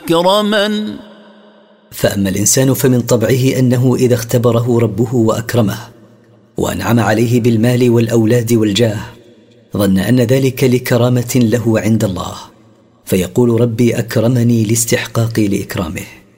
مكرما. فأما الإنسان فمن طبعه أنه إذا اختبره ربه وأكرمه وأنعم عليه بالمال والأولاد والجاه ظن أن ذلك لكرامة له عند الله، فيقول ربي أكرمني لاستحقاقي لإكرامه.